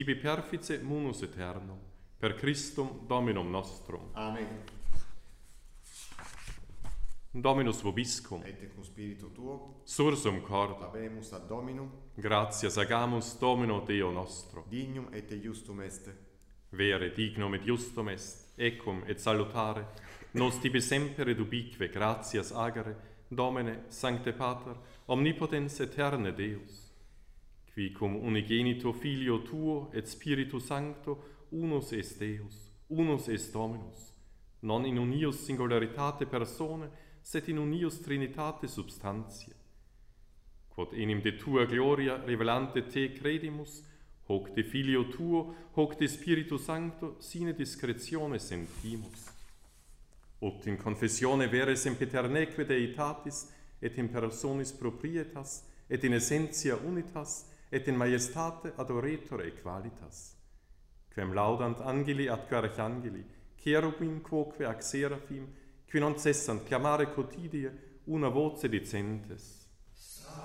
sibi perfice munus aeternum, per Christum Dominum nostrum. Amen. Dominus vobiscum, Et cum spiritu tuo, sursum corda, habemus ad Dominum, gratias agamus Domino Deo nostro. dignum et justum est. Vere dignum et justum est, ecum et salutare, nos tibi semper et ubique gratias agere, Domine, Sancte Pater, omnipotens aeterne Deus, qui cum unigenito Filio Tuo et Spiritu Sancto, unus est Deus, unus est Dominus, non in unius singularitate persone, sed in unius Trinitate substantia. Quod enim de Tua gloria revelante Te credimus, hoc de Filio Tuo, hoc de Spiritu Sancto, sine discretione sentimus. Ut in confessione vere sempiterneque Deitatis, et in personis proprietas, et in essentia unitas, et in majestate adoretur equalitas. Quem laudant angeli ad archangeli, cherubim quoque ac seraphim, qui non cessant clamare quotidie, una voce dicentes.